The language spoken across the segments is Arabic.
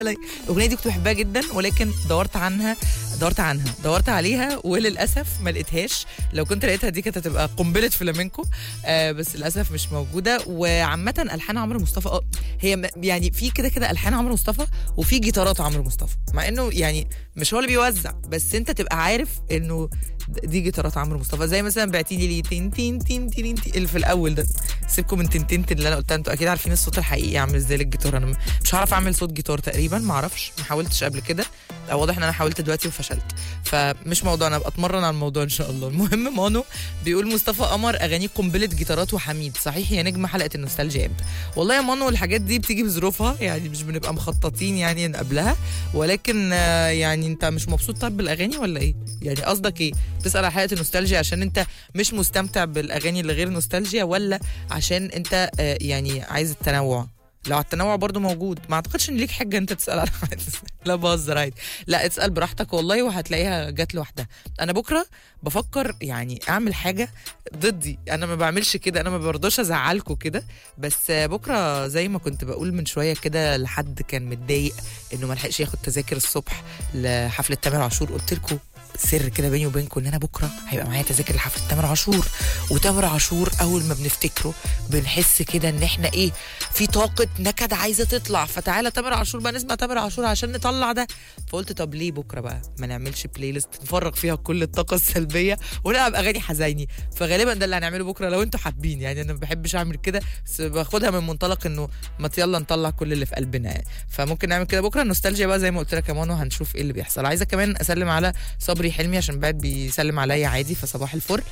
الاغنيه دي كنت بحبها جدا، ولكن دورت عليها وللاسف ما لقيتهاش. لو كنت لقيتها دي كانت هتبقى قنبله فلامينكو، بس للاسف مش موجوده. وعامه الحان عمرو مصطفى هي يعني في كده الحان عمرو مصطفى وفي جيتارات عمرو مصطفى، مع انه يعني مش هو اللي بيوزع، بس انت تبقى عارف انه دي جيتارات عمرو مصطفى. زي مثلا بعتيلي لي تين تين تين تين اللي في الاول ده، سيبكم من تين تين اللي انا قلتها، انتوا اكيد عارفين الصوت الحقيقي عامل ازاي للجيتار. انا مش هعرف اعمل صوت جيتار تقريبا، ما اعرفش، ما حاولتش قبل كده، واضح ان انا حاولت دلوقتي وفشلت، فمش موضوع، انا ابقى اتمرن على الموضوع ان شاء الله. المهم مانو بيقول مصطفى قمر اغانيه قنبله جيتارات وحميد، صحيح يا نجم حلقه النوستالجيا امتى؟ والله يا مانو الحاجات دي بتيجي بظروفها، يعني مش بنبقى مخططين يعني قبلها، ولكن يعني انت مش مبسوط طيب بالاغاني ولا ايه؟ يعني قصدك ايه؟ تسال على حلقه النوستالجيا عشان انت مش مستمتع بالاغاني اللي غير نوستالجيا، ولا عشان انت يعني عايز التنوع؟ لو على التنوع برضو موجود، ما اعتقدش ان ليك حاجه انت تسال على حاجه. لا بهزر عادي، لا اسال براحتك والله وهتلاقيها جت لوحدها. انا بكره بفكر يعني اعمل حاجه ضدي، انا ما بعملش كده، انا ما برضاش ازعلكم كده، بس بكره زي ما كنت بقول من شويه كده لحد كان متضايق انه ما لحقش ياخد تذاكر الصبح لحفله تامر عاشور، قلت لكم سر كده بيني وبينكم ان انا بكره هيبقى معايا تذاكر لحفله تامر عاشور. وتامر عاشور اول ما بنفتكره بنحس كده ان احنا ايه، في طاقه نكد عايزه تطلع، فتعالى تامر عاشور بقى نسمع تامر عاشور عشان نطلع ده. فقلت طب ليه بكره بقى ما نعملش بلاي ليست نفرغ فيها كل الطاقه السلبيه ونلعب اغاني حزيني؟ فغالبا ده اللي هنعمله بكره لو انتوا حابين، يعني انا ما بحبش اعمل كده، بس باخدها من منطلق انه ما يلا نطلع كل اللي في قلبنا يعني. فممكن نعمل كده بكره. النوستالجيا بقى زي ما قلت لك يا مانو، هنشوف ايه اللي بيحصل. عايزه كمان اسلم على صبري حلمي عشان بعد بيسلم عليا عادي، فصباح الفل.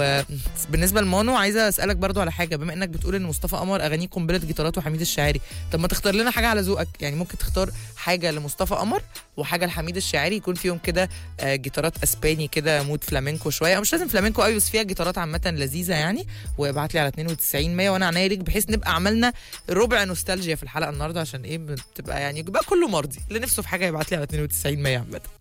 وبالنسبه لمانو عايزه اسالك برضو على حاجه، بما انك بتقول ان مصطفى قمر اغانيه قنبله جيتارات وحميد الشاعري، طب ما تختار لنا حاجه على ذوقك، يعني ممكن تختار حاجه لمصطفى قمر وحاجه لحميد الشاعري يكون فيهم كده جيتارات اسباني كده مود فلامينكو شويه، او مش لازم فلامينكو قوي بس فيها جيتارات عامه لذيذه يعني. وابعت لي على 92 100 وانا عناية ليك، بحيث نبقى عملنا ربع نوستالجيا في الحلقه النهارده، عشان ايه بتبقى يعني يبقى كله مرضي، اللي نفسه في حاجه يبعت لي على 92 100 عامه.